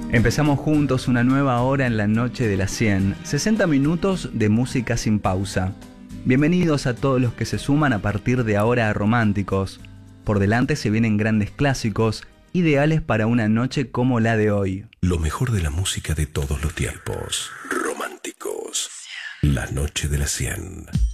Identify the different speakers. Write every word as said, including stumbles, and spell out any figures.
Speaker 1: Empezamos juntos una nueva hora en la noche de las cien, sesenta minutos de música sin pausa. Bienvenidos a todos los que se suman a partir de ahora a Románticos. Por delante se vienen grandes clásicos, ideales para una noche como la de hoy.
Speaker 2: Lo mejor de la música de todos los tiempos. Románticos. La noche de las cien.